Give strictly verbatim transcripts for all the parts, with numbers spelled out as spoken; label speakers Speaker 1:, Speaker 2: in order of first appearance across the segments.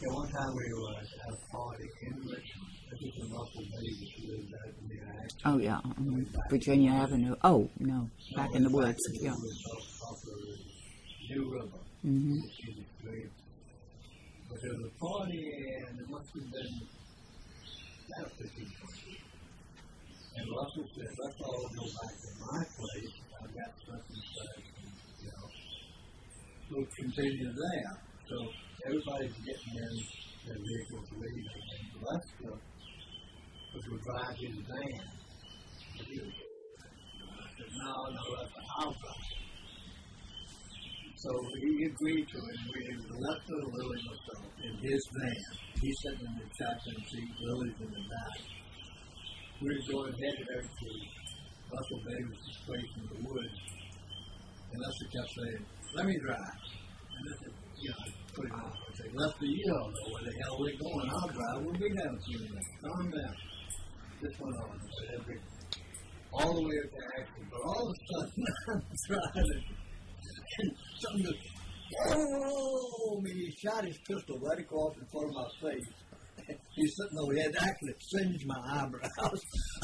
Speaker 1: Yeah, one time we were at a party in Richmond. This is when Russell Davis lived out in the Act.
Speaker 2: Oh, yeah. Um, Virginia Avenue. Oh, no. Back
Speaker 1: No,
Speaker 2: in the
Speaker 1: back
Speaker 2: woods.
Speaker 1: in the
Speaker 2: Yeah.
Speaker 1: woods off, off of the New River.
Speaker 2: Mm-hmm.
Speaker 1: Which is great. But there was a party, and it must have been about fifteen twenty. And Russell said, let's all go back to my place. I've got something fresh, and, you know, we'll continue there. So everybody's getting in their vehicles leaving, and Lester was to drive his van. And he was, I said, no, no, Lester, I'll drive. So he agreed to it, and we Lester and Lily myself in his van. He's sitting in the shotgun seat, Lily's in the back. We were going headed out to Russell Davis' place in the woods, and Lester kept saying, let me drive. And I said, you know, I put him off. I said, Lester, you don't know where the hell we're going. I'll drive. We'll be down a few minutes. Calm down. This went on. So every, all the way up to Ashland. But all of a sudden, I'm driving, and something goes, oh, I mean, he shot his pistol right across in front of my face. He's sitting over here, it actually singed my eyebrows.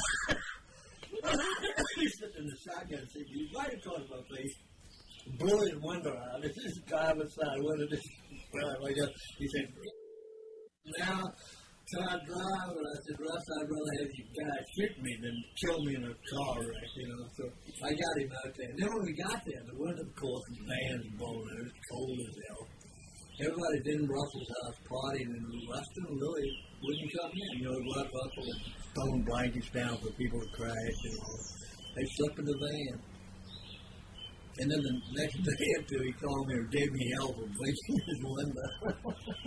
Speaker 1: He's sitting in the shotgun seat, he's right across my face, blew his window out. This is the driver's side window. This like that. He said, now, try to drive. And I said, Russ, I'd rather have you guys shoot me than kill me in a car wreck, you know. So I got him out there. And then when we got there, the window, of course, the van's blowing out. It's cold as hell. Everybody's in Russell's house partying, and Lester and Lily wouldn't come in. You know, let Russell and throwing blankets down for people to crash and all. They slept in the van. And then the next day or two, he called me or gave me hell for blinking his window.